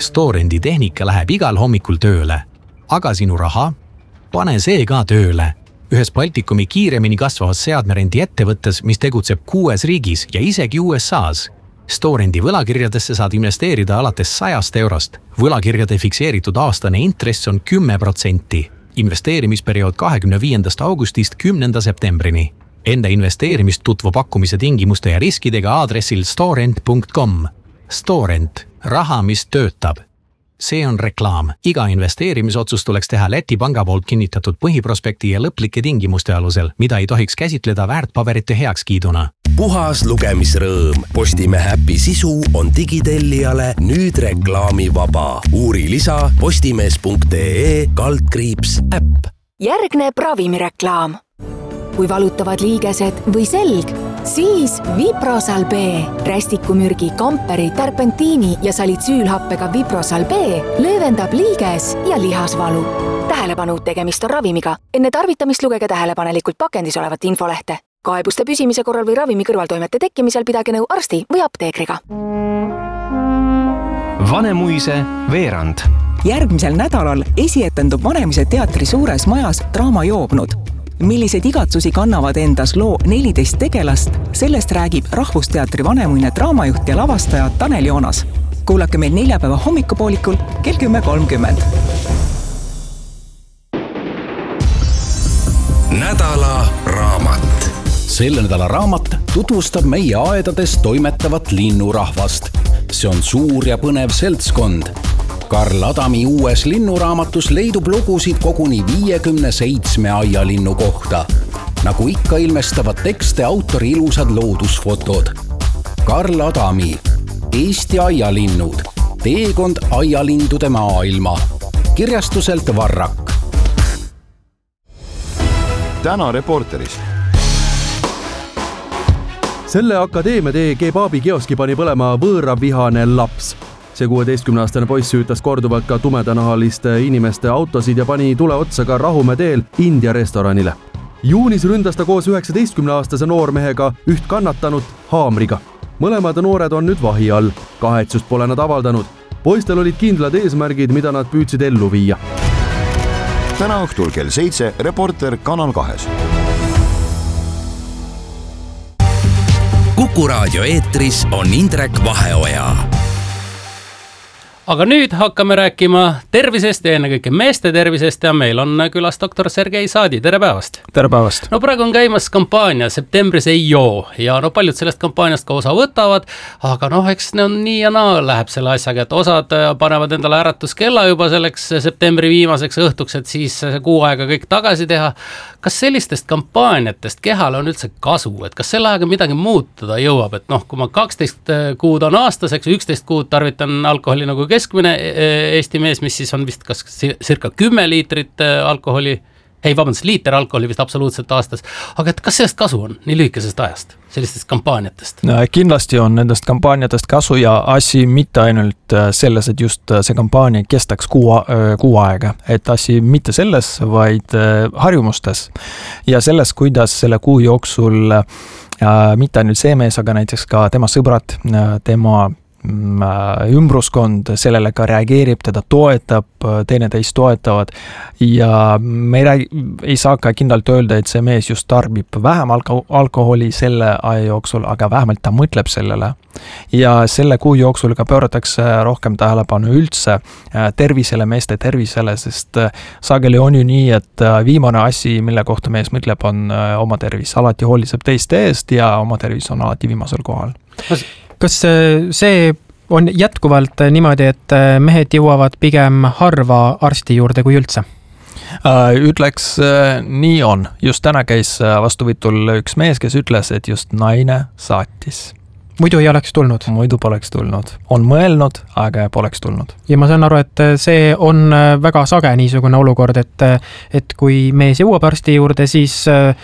Storendi tehnika läheb igal hommikul tööle. Aga sinu raha? Pane see ka tööle. Ühes Baltikumi kiiremini kasvavas seadmerendi ettevõttes, mis tegutseb 6 riigis ja isegi USAs. Storendi võlakirjadesse saad investeerida alates 100 eurost. Võlakirjade fikseeritud aastane intress on 10%. Investeerimisperiood 25. augustist 10. septembrini. Enda investeerimist tutvu pakkumise tingimuste ja riskidega aadressil storent.com. Storent. Raha, mis töötab. See on reklaam. Iga investeerimisotsus tuleks teha Läti panga poolt kinnitatud põhiprospekti ja lõplike tingimuste alusel, mida ei tohiks käsitleda väärtpaberite heakskiiduna. Puhas lugemisrõõm. Postimehe äpi sisu on digitellijale nüüd reklaamivaba. Uuri lisa postimees.ee/äpp. Järgneb ravimireklaam. Kui valutavad liigesed või selg, siis Viprosal B. Rästikumürgi, kamperi, terpentiini ja salitsüülhappega Viprosal B löövendab liiges ja lihasvalu. Tähelepanu, tegemist on ravimiga. Enne tarvitamist lugege tähelepanelikult pakendis olevat infolehte. Kaebuste püsimise korral või ravimi kõrvaltoimete tekkimisel pidage nõu arsti või apteekriga. Vanemuise veerand. Järgmisel nädalal esietendub Vanemuise teatri suures majas Draama joobnud. Millised igatsusi kannavad endas loo 14 tegelast, sellest räägib Rahvusteatri Vanemuine draamajuht ja lavastaja Tanel Joonas. Kuulake meil neljapäeva hommikupoolikul kell 10:30. Nädala raamat. Selle nädala raamat tutvustab meie aedades toimetavat linnurahvast. See on suur ja põnev seltskond. Karl Adami uues linnuraamatus leidub lugusid koguni 57 aialinnu kohta. Nagu ikka ilmestavad tekste autori ilusad loodusfotod. Karl Adami, Eesti aialinnud, teekond aialindude maailma. Kirjastuselt Varrak. Täna Reporteris. Selle akadeemia tee kebaabi kioski pani põlema võõravihane laps. See 16-aastane poiss süütas korduvalt ka tumedanahaliste inimeste autosid ja pani tule otsa ka Rahumäe teel India restoranile. Juunis ründas ta koos 19-aastase noormehega üht kannatanut haamriga. Mõlemad noored on nüüd vahi all. Kahetsust pole nad avaldanud. Poistel olid kindlad eesmärgid, mida nad püüdsid ellu viia. Täna õhtul kell 7 Reporter Kanal 2. Kuku raadio eetris on Indrek Vaheoja. Aga nüüd hakkame rääkima tervisest ja ennekõike meeste tervisest ja meil on külas doktor Sergei Saadi. Tere päevast! Tere päevast! No praegu on käimas kampaania Septembris ei joo ja paljud sellest kampaaniast ka osa võtavad, aga eks on nii ja naa läheb selle asjaga, et osad panevad endale äratuskella juba selleks septembri viimaseks õhtuks, et siis kuu aega kõik tagasi teha. Kas sellistest kampaaniatest kehale on üldse kasu, et kas selle ajaga midagi muutuda jõuab, et kui ma 12 kuud on aastaseks, 11 kuud tarvitan alkoholi nagu keskmine Eesti mees, mis siis on vist kas circa 10 liitrit alkoholi, liiter alkoholi vist absoluutselt aastas, aga et kas sellest kasu on nii lühikesest ajast, sellistest kampaaniatest? Kindlasti on nendest kampaaniatest kasu ja asi mitte ainult selles, et just see kampaania kestaks kuu aega, et asi mitte selles, vaid harjumustes ja selles, kuidas selle kuu jooksul mitte ainult see mees, aga näiteks ka tema sõbrad, tema ümbruskond sellele ka reageerib, teda toetab, teineteist toetavad ja me ei saa ka kindlalt öelda, et see mees just tarbib vähem alkoholi selle aja jooksul, aga vähemalt ta mõtleb sellele. Ja selle kuu jooksul ka pööratakse rohkem tähelepanu üldse tervisele, meeste tervisele, sest sageli on ju nii, et viimane asi, mille kohta mees mõtleb, on oma tervis. Alati hooliseb teiste eest ja oma tervis on alati viimasel kohal. Kas see on jätkuvalt niimoodi, et mehed jõuavad pigem harva arsti juurde kui üldse? Ütleks, nii on. Just täna käis vastuvõtul üks mees, kes ütles, et just naine saatis. Muidu ei oleks tulnud? Muidu poleks tulnud. On mõelnud, aga poleks tulnud. Ja ma saan aru, et see on väga sage niisugune olukord, et kui mees jõuab arsti juurde, siis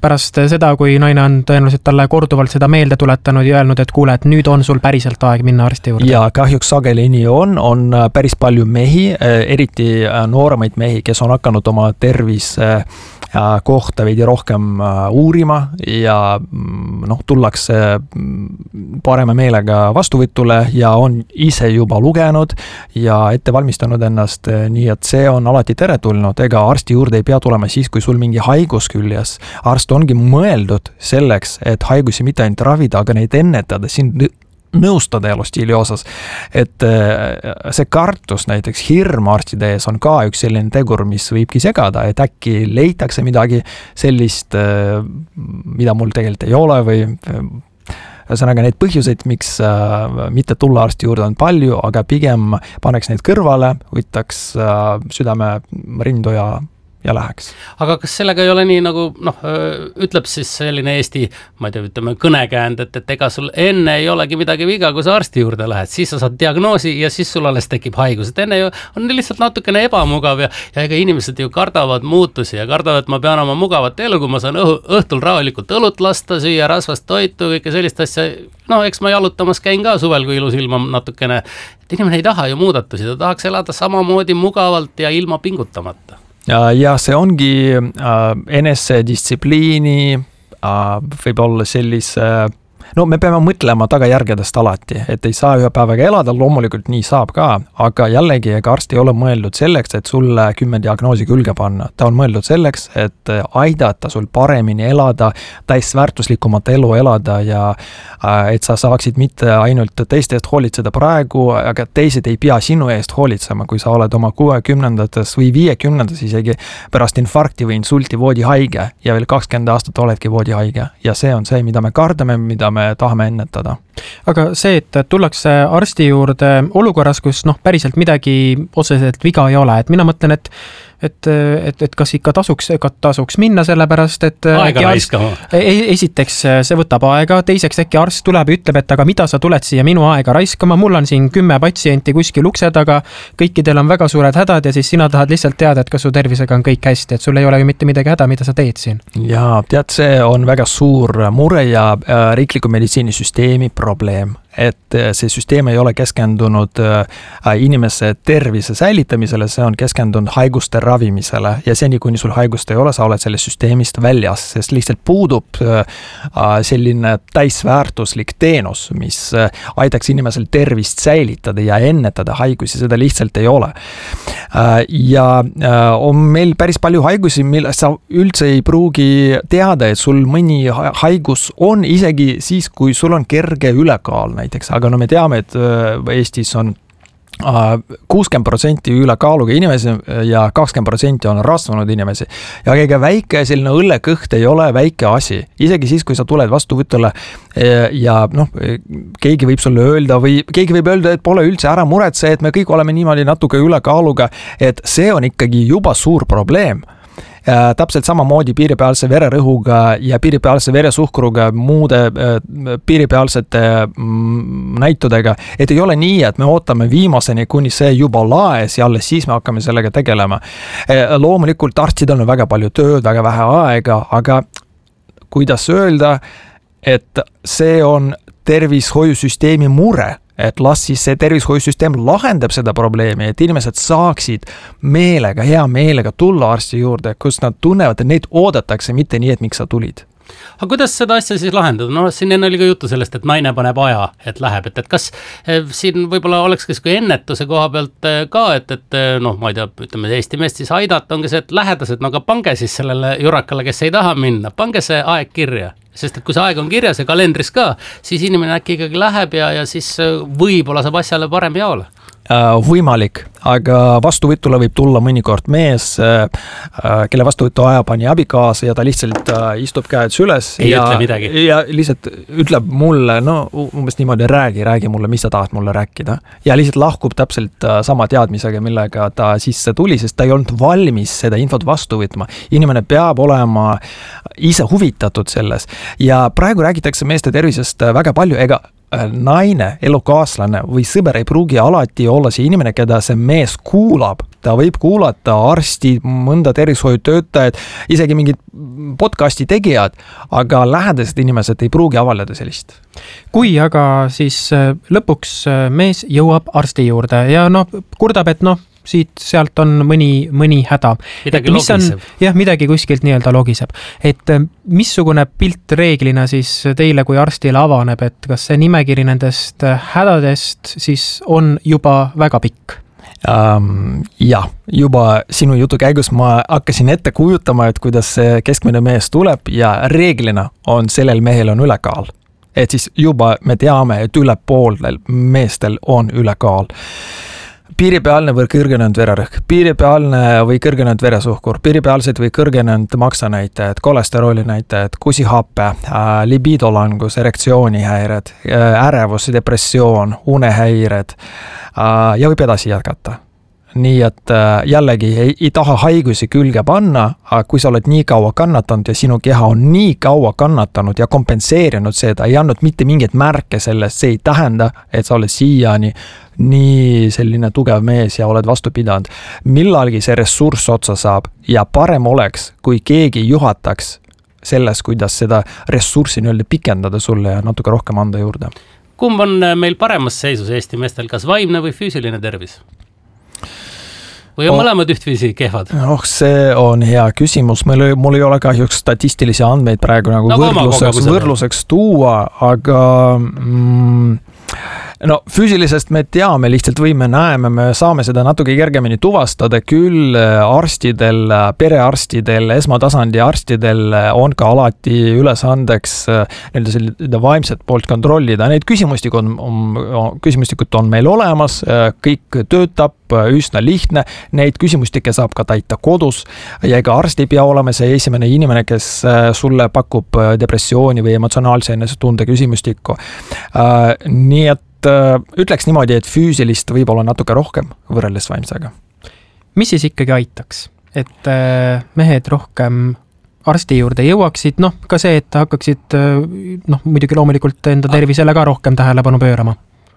pärast seda, kui naine on tõenäoliselt talle korduvalt seda meelde tuletanud ja öelnud, et kuule, et nüüd on sul päriselt aeg minna arsti juurde. Ja kahjuks sageli nii on päris palju mehi, eriti nooremaid mehi, kes on hakanud oma tervise kohta veidi rohkem uurima ja tullakse parema meelega vastuvõtule ja on ise juba lugenud ja ette valmistanud ennast, nii et see on alati teretulnud. Ega arsti juurde ei pea tulema siis, kui sul mingi haigus küljes. Arst ongi mõeldud selleks, et haigusi mitte ainult ravida, aga neid ennetada, siin nõustada elustiili osas, et see kartus, näiteks hirm arstide ees on ka üks selline tegur, mis võibki segada, et äkki leitakse midagi sellist, mida mul tegelikult ei ole või ühesõnaga neid põhjuseid, miks mitte tulla arsti juurde on palju, aga pigem paneks neid kõrvale, võtaks südame rindu ja läheks. Aga kas sellega ei ole nii nagu, ütleb siis selline Eesti, ma ei tea, ütleme kõnekäänd, et ega sul enne ei olegi midagi viga, kui sa arsti juurde lähed, siis sa saad diagnoosi ja siis sul alles tekib haigus. Et enne ju on lihtsalt natukene ebamugav ja ega inimesed ju kardavad muutusi ja kardavad, et ma pean oma mugavat elu, kui ma saan õhtul rahulikult õlut lasta, süüa rasvast toitu, kõike sellist asja. Eks ma jalutamas käin ka suvel, kui ilus ilma natukene, et inimene ei taha ju muudatusi, ta tahaks elada samamoodi mugavalt ja ilma pingutamata. Ja see ongi enesedistsipliini, võib-olla sellise, me peame mõtlema tagajärgedest alati, et ei saa ühe päevaga elada, loomulikult nii saab ka, aga jällegi, ega arst ei ole mõeldud selleks, et sulle 10 diagnoosi külge panna. Ta on mõeldud selleks, et aidata sul paremini elada, täisväärtuslikumat elu elada ja et sa saaksid mitte ainult teiste eest hoolitseda praegu, aga teised ei pea sinu eest hoolitsema, kui sa oled oma 60-ndates või 50-ndates isegi pärast infarkti või insulti voodihaige ja veel 20 aastat oledki voodihaige. Ja see on see, mida me kardame, mida me tahame ennetada. Aga see, et tullakse arsti juurde olukorras, kus päriselt midagi otseselt viga ei ole, et mina mõtlen, et kas ikka tasuks minna selle pärast, et aega raiskama. Esiteks see võtab aega, teiseks äkki arst tuleb ja ütleb, et aga mida sa tuled siia minu aega raiskama, mul on siin 10 patsienti kuskil ukse taga, kõikidel on väga suured hädad ja siis sina tahad lihtsalt teada, et kas su tervisega on kõik hästi, et sul ei ole ju mitte midagi häda, mida sa teed siin. Ja tead, see on väga suur mure ja riikliku meditsiinisüsteemi probleem, et see süsteem ei ole keskendunud inimese tervise säilitamisele, see on keskendunud haiguste ravimisele ja seni, kuni sul haigust ei ole, sa oled sellest süsteemist väljas, sest lihtsalt puudub selline täisväärtuslik teenus, mis aitaks inimesel tervist säilitada ja ennetada haigusi, seda lihtsalt ei ole. Ja on meil päris palju haigusi, millest sa üldse ei pruugi teada, et sul mõni haigus on isegi siis, kui sul on kerge ülekaal näiteks, aga me teame, et Eestis on 60% ülekaaluga inimesi ja 20% on rasvunud inimesi. Ja kõige väike selline õllekõht ei ole väike asi. Isegi siis, kui sa tuled vastuvõtule ja keegi võib sulle öelda või keegi võib öelda, et pole üldse ära muretse, et me kõik oleme niimoodi natuke ülekaaluga, et see on ikkagi juba suur probleem. Täpselt samamoodi piiripealse vererõhuga ja piiripealse veresuhkruga, muude piiripealsete näitudega, et ei ole nii, et me ootame viimaseni, kuni see juba laes ja alles siis me hakkame sellega tegelema. Loomulikult arstidel on väga palju tööd, väga vähe aega, aga kuidas öelda, et see on tervishoiusüsteemi mure, et las siis see tervishoiusüsteem lahendab seda probleemi, et inimesed saaksid meelega, hea meelega tulla arsti juurde, kus nad tunnevad, et neid oodatakse, mitte nii, et miks sa tulid. Aga kuidas seda asja siis lahendada? Siin enne oli ka jutu sellest, et naine paneb aja, et läheb, et kas siin võib-olla oleks kui ennetuse koha pealt ka, et ma ei tea, ütleme Eesti meest siis aidata, ongi see, et lähedased, aga pange siis sellele jurakale, kes ei taha minna, pange see aeg kirja. Sest et kui see aeg on kirjas ja kalendris ka, siis inimene äkki ikkagi läheb ja siis võib-olla saab asjale parem jaole. Võimalik, aga vastuvõtule võib tulla mõnikord mees, kelle vastuvõtu ajab pani abikaasa ja ta lihtsalt istub käed süles ütle midagi. Ja lihtsalt ütleb mulle, umbes niimoodi räägi mulle, mis sa tahad mulle rääkida. Ja lihtsalt lahkub täpselt sama teadmisega, millega ta sisse tuli, sest ta ei olnud valmis seda infot vastu võtma. Inimene peab olema ise huvitatud selles ja praegu räägitakse meeste tervisest väga palju, ega naine, elukaaslane või sõber ei pruugi alati olla see inimene, keda see mees kuulab. Ta võib kuulata arsti, mõnda tervishoiutöötajad, isegi mingid podcasti tegijad, aga lähedased inimesed ei pruugi avaldada sellist. Kui aga siis lõpuks mees jõuab arsti juurde ja kurdab, et siit-sealt on mõni häda. Midagi logiseb. Midagi kuskilt nii-öelda logiseb. Et missugune pilt reeglina siis teile kui arstile avaneb, et kas see nimekiri nendest hädadest siis on juba väga pikk? Ja, juba sinu jutu käigus ma hakkasin ette kujutama, et kuidas see keskmine mees tuleb ja reeglina on sellel mehel on ülekaal. Et siis juba me teame, et üle poolel meestel on ülekaal. Piiripealne või kõrgenenud vererõhk, piiripealne või kõrgenenud veresuhkur, piiripealsed või kõrgenenud maksanäitajad, kolesterooli näitajad, kusihappe, libidolangus, erektsioonihäired, ärevus, depressioon, unehäired ja võib edasi jätkata. Nii et jällegi ei taha haigusi külge panna, aga kui sa oled nii kaua kannatanud ja sinu keha on nii kaua kannatanud ja kompenseerinud seda, ei andnud mitte mingeid märke sellest, see ei tähenda, et sa oled siiani nii selline tugev mees ja oled vastu pidanud. Millalgi see ressurss otsa saab ja parem oleks, kui keegi juhataks selles, kuidas seda ressurssi nii-öelda pikendada sulle ja natuke rohkem anda juurde. Kumb on meil paremas seisus Eesti meestel, kas vaimne või füüsiline tervis? Või on mõlemad ühtviisi kehvad? See on hea küsimus. Mul ei ole kahjuks statistilisi andmeid praegu nagu võrdluseks tuua, aga füüsilisest me teame, lihtsalt näeme, me saame seda natuke kergemini tuvastada, küll arstidel, perearstidel, esmatasandi arstidel on ka alati ülesandeks vaimset poolt kontrollida. Need küsimustikud on meil olemas, kõik töötab, üsna lihtne, neid küsimustikke saab ka täita kodus ja ega arst ei pea olema see esimene inimene, kes sulle pakub depressiooni või emotsionaalse enesetunde küsimustikku. Nii et ütleks niimoodi, et füüsilist võib olla natuke rohkem võrreldes vaimsega. Mis siis ikkagi aitaks, et mehed rohkem arsti juurde jõuaksid, ka see, et hakkaksid muidugi loomulikult enda tervisele ka rohkem tähelepanu pöörama?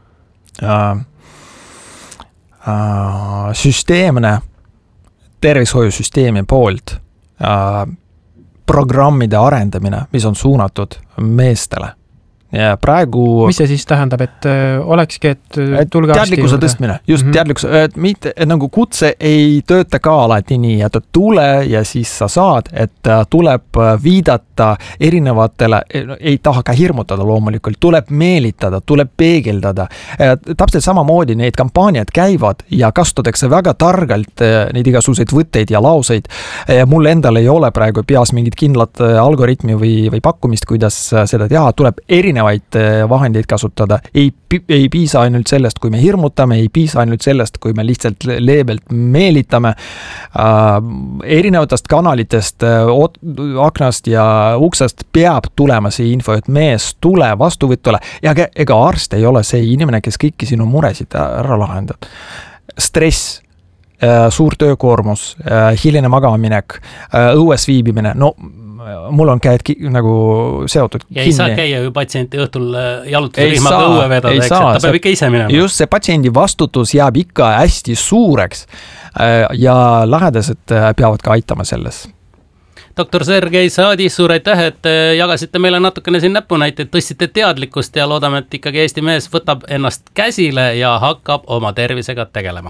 Süsteemne tervishoiusüsteemi poolt programmide arendamine, mis on suunatud meestele. Ja praegu... Mis see siis tähendab, et olekski, et tulge arsti juurde? Tõstmine, just teadlikkuse, et nagu kutse ei tööta ka alati nii, et tule ja siis sa saad, et tuleb viidata erinevatele, ei taha ka hirmutada loomulikult, tuleb meelitada, tuleb peegeldada. Täpselt samamoodi neid kampaaniad käivad ja kasutatakse väga targalt neid igasuguseid võtteid ja lauseid. Mul endal ei ole praegu peas mingid kindlat algoritmi või pakkumist, kuidas seda teha, tuleb erinevaid vahendeid kasutada. Ei piisa ainult sellest, kui me hirmutame, ei piisa ainult sellest, kui me lihtsalt leebelt meelitame. Erinevatest kanalitest, aknast ja uksest peab tulema see info, et mees tule vastuvõtule ja ega arst ei ole see inimene, kes kõiki sinu muresid ära lahendab. Stress, suur töökoormus, hiline magaminek, õues viibimine, mul on käed nagu seotud kinni. Ja ei saa käia ju patsienti õhtul jalutusrihmaga õue vedada, eks, ta peab ikka ise minema. Just see patsiendi vastutus jääb ikka hästi suureks ja lähedased peavad ka aitama selles. Doktor Sergei Saadi, suur aitäh, et jagasite meile natukene siin näpunäiteid, tõstsite teadlikkust ja loodame, et ikkagi Eesti mees võtab ennast käsile ja hakkab oma tervisega tegelema.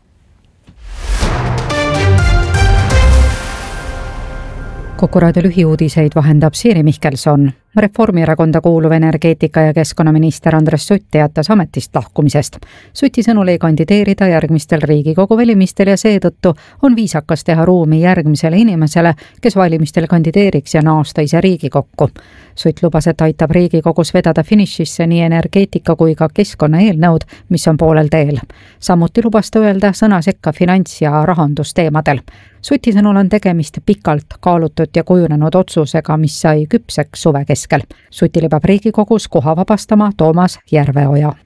Kuku raadio lühiuudiseid vahendab Siiri Mihkelson. Reformierakonda kuuluv energeetika- ja keskkonnaminister Andres Sutt teatas ametist lahkumisest. Suti sõnul ei kandideerida järgmistel Riigikogu valimistel ja seetõttu on viisakas teha ruumi järgmisele inimesele, kes valimistel kandideeriks ja naasta ise Riigikokku. Sutt lubas, et aitab Riigikogus vedada finišisse nii energeetika kui ka keskkonnaeelnõud, mis on poolel teel. Samuti lubas ta öelda sõna sekka finants- ja rahandusteemadel. Suti sõnul on tegemist pikalt kaalutud ja kujunenud otsusega, mis sai küpseks suve keskel. Suti libab Riigikogus koha vabastama Toomas Järveoja.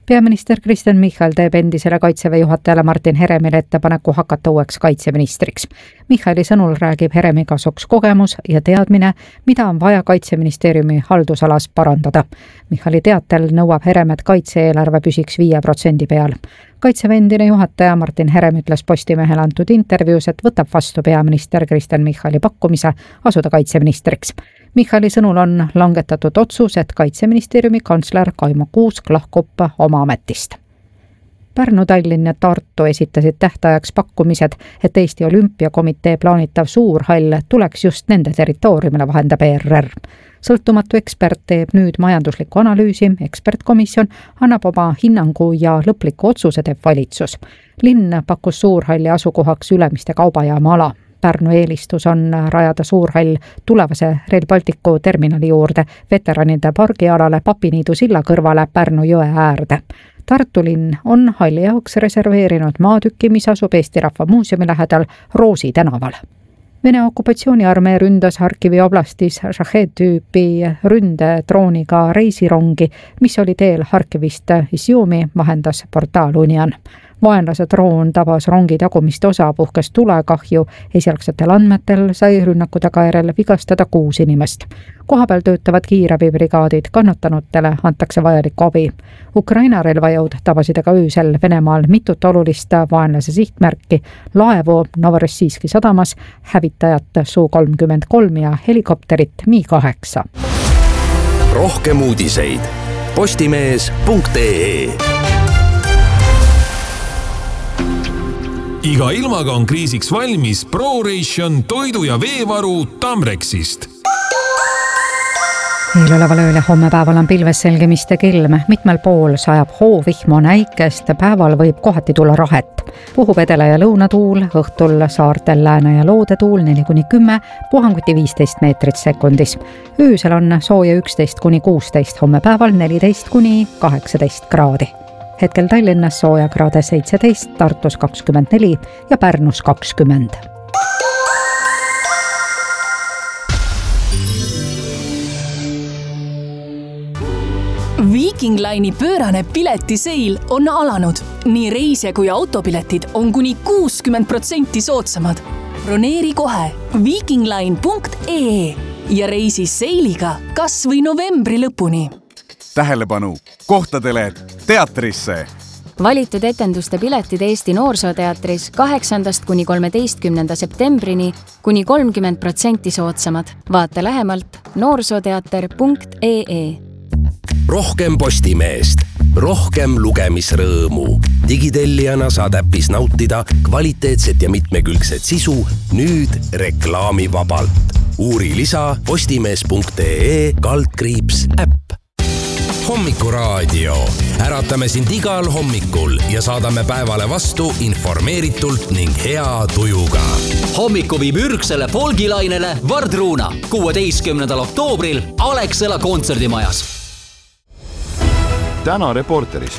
peaminister Kristen Michal teeb endisele Kaitseväe juhatajale Martin Heremile ettepaneku hakata uueks kaitseministriks. Michali sõnul räägib Heremi kasuks kogemus ja teadmine, mida on vaja Kaitseministeeriumi haldusalas parandada. Michali teatel nõuab Herem, et kaitse-eelarve püsiks 5% peal. Kaitseväe endine juhataja Martin Herem ütles Postimehele antud intervjuus, et võtab vastu peaminister Kristen Michali pakkumise asuda kaitseministriks. Michali sõnul on langetatud otsus, et Kaitseministeeriumi kantsler Kaimo Kuusk lahkub oma ametist. Pärnu, Tallinn ja Tartu esitasid tähtajaks pakkumised, et Eesti Olümpiakomitee plaanitav suurhall tuleks just nende territooriumile, vahendab ERR. Sõltumatu ekspert teeb nüüd majanduslikku analüüsi, ekspertkomisjon annab oma hinnangu ja lõpliku otsuse teeb valitsus. Linn pakkus suurhalli asukohaks Ülemiste kaubajaama ala. Pärnu eelistus on rajada suurhall tulevase Rail Balticu terminali juurde, veteranide pargialale Papiniidu silla kõrvale Pärnu jõe äärde. Tartu linn on halli jaoks reserveerinud maatüki, mis asub Eesti Rahva Muuseumi lähedal Roosi tänaval. Vene okupatsiooniarmee ründas Harkivi oblastis Shahed-tüüpi ründedrooniga reisirongi, mis oli teel Harkivist Isiumi, vahendas portaal Union. Vaenlase droon tabas rongi tagumist osa, puhkes tulekahju, esialgsetel andmetel sai rünnaku tagajärjel vigastada 6 inimest. Kohapeal töötavad kiirabibrigaadid, kannatanutele antakse vajalikku abi. Ukraina relvajõud tabasid aga öösel Venemaal mitut olulist vaenlase sihtmärki, laevu Novorossijski sadamas, hävitajat Su-33 ja helikopterit Mi-8. Rohkem uudiseid postimees.ee. Iga ilmaga on kriisiks valmis ProRation toidu- ja veevaru Tamrexist. Eeloleval ööl ja homme päeval on pilves selgemiste kilm. Mitmel pool sajab hoovihmu näikest, päeval võib kohati tulla rahet. Puhub edela- ja lõunatuul, õhtul saartel lääne- ja loodetuul 4-10, puhanguti 15 meetrit sekundis. Öösel on sooja 11-16, homme päeval 14-18 kraadi. Hetkel Tallinnas sooja kraade 17, Tartus 24 ja Pärnus 20. Viking Line'i pöörane piletiseil on alanud. Nii reisija kui autopiletid on kuni 60% soodsamad. Broneeri kohe vikingline.ee ja reisi seiliga kas või novembri lõpuni. Tähelepanu! Kohtadele teatrisse! Valitud etenduste piletid Eesti Noorsooteatris 8-13. septembrini kuni 30% soodsamad. Vaata lähemalt noorsooteater.ee. Rohkem Postimeest, rohkem lugemisrõõmu. Digitellijana saad äppis nautida kvaliteetset ja mitmekülgset sisu nüüd reklaamivabalt. Uuri lisa postimees.ee/äpp. Hommikuraadio. Äratame sind igal hommikul ja saadame päevale vastu informeeritult ning hea tujuga. Hommiku viib ürgsele folgilainele Vardruuna 16. oktoobril Alexela kontserdimajas. Täna Reporteris.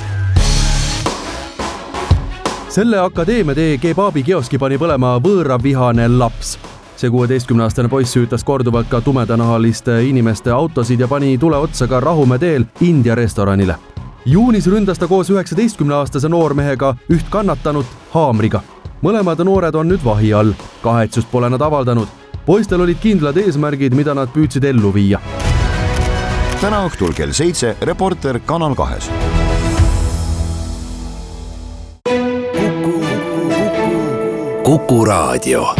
Selle akadeemia tee kebaabi kioski pani põlema võõravihane laps. See 16-aastane poiss süütas korduvalt ka tumedanahaliste inimeste autosid ja pani tule otsa ka Rahumäe teel India restoranile. Juunis ründas ta koos 19-aastase noormehega üht kannatanut haamriga. Mõlemad noored on nüüd vahi all. Kahetsust pole nad avaldanud. Poistel olid kindlad eesmärgid, mida nad püüdsid ellu viia. Täna õhtul kell 7 Reporter Kanal 2. Kuku Raadio.